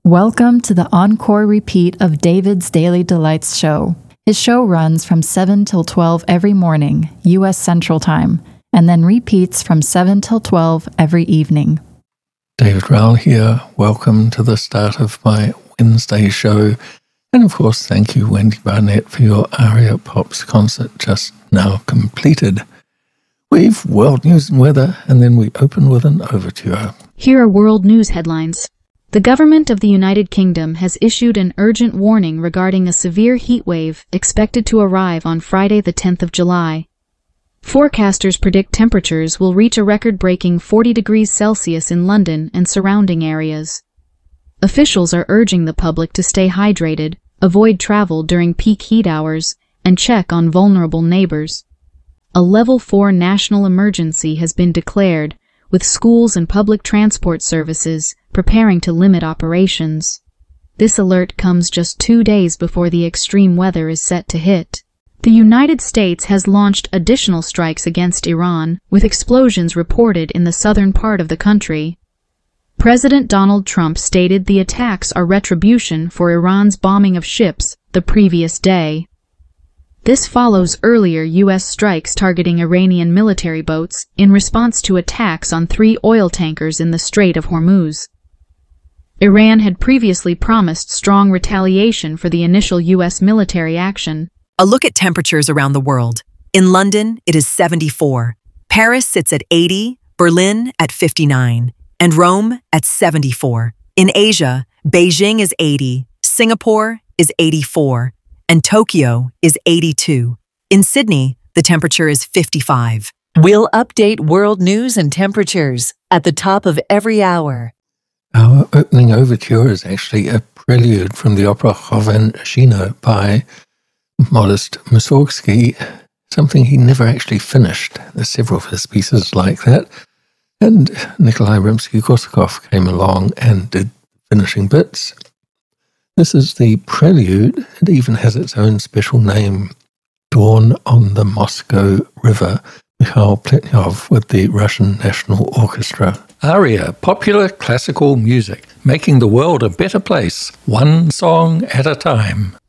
Welcome to the encore repeat of David's Daily Delights show. His show runs from 7 till 12 every morning, U.S. Central Time, and then repeats from 7 till 12 every evening. David Rowell here. Welcome to the start of my Wednesday show. And of course, thank you, Wendy Barnett, for your Aria Pops concert just now completed. We've world news and weather, and then we open with an overture. Here are world news headlines. The government of the United Kingdom has issued an urgent warning regarding a severe heat wave expected to arrive on Friday the 10th of July. Forecasters predict temperatures will reach a record-breaking 40 degrees Celsius in London and surrounding areas. Officials are urging the public to stay hydrated, avoid travel during peak heat hours, and check on vulnerable neighbors. A Level 4 national emergency has been declared, with schools and public transport services preparing to limit operations. This alert comes just 2 days before the extreme weather is set to hit. The United States has launched additional strikes against Iran, with explosions reported in the southern part of the country. President Donald Trump stated the attacks are retribution for Iran's bombing of ships the previous day. This follows earlier U.S. strikes targeting Iranian military boats in response to attacks on 3 oil tankers in the Strait of Hormuz. Iran had previously promised strong retaliation for the initial U.S. military action. A look at temperatures around the world. In London, it is 74. Paris sits at 80, Berlin at 59, and Rome at 74. In Asia, Beijing is 80, Singapore is 84, and Tokyo is 82. In Sydney, the temperature is 55. We'll update world news and temperatures at the top of every hour. Our opening overture is actually a prelude from the opera Chowanshino by Modest Mussorgsky, something he never actually finished. There's several of his pieces like that. And Nikolai Rimsky-Korsakov came along and did finishing bits. This is the prelude. It even has its own special name, Dawn on the Moscow River, Mikhail Pletnyov with the Russian National Orchestra. Aria, popular classical music, making the world a better place, one song at a time.